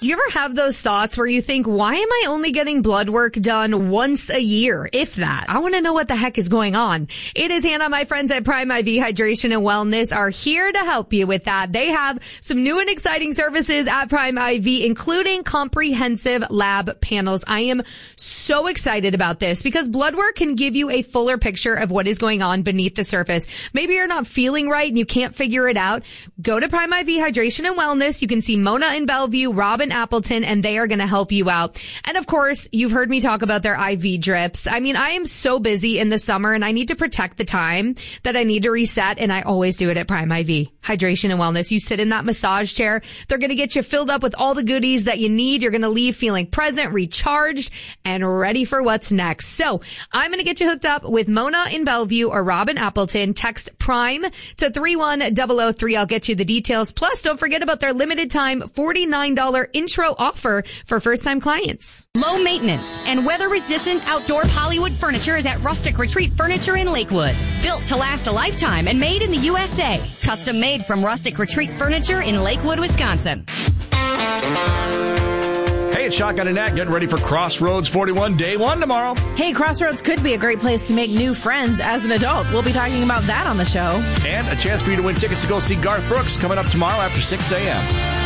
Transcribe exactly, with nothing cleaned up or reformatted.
Do you ever have those thoughts where you think, why am I only getting blood work done once a year, if that? I want to know what the heck is going on. It is Hannah. My friends at Prime I V Hydration and Wellness are here to help you with that. They have some new and exciting services at Prime I V, including comprehensive lab panels. I am so excited about this because blood work can give you a fuller picture of what is going on beneath the surface. Maybe you're not feeling right and you can't figure it out. Go to Prime I V Hydration and Wellness. You can see Mona in Bellevue, Rob in Appleton, and they are going to help you out. And of course, you've heard me talk about their I V drips. I mean, I am so busy in the summer and I need to protect the time that I need to reset, and I always do it at Prime I V Hydration and Wellness. You sit in that massage chair. They're going to get you filled up with all the goodies that you need. You're going to leave feeling present, recharged, and ready for what's next. So I'm going to get you hooked up with Mona in Bellevue or Rob in Appleton. Text PRIME to three one zero zero three. I'll get you the details. Plus, don't forget about their limited time forty-nine dollars intro offer for first-time clients. Low maintenance and weather-resistant outdoor Hollywood furniture is at Rustic Retreat Furniture in Lakewood. Built to last a lifetime and made in the U S A. Custom made from Rustic Retreat Furniture in Lakewood, Wisconsin. Hey, it's Shotgun and Nat getting ready for Crossroads forty-one, day one tomorrow. Hey, Crossroads could be a great place to make new friends as an adult. We'll be talking about that on the show. And a chance for you to win tickets to go see Garth Brooks coming up tomorrow after six a.m.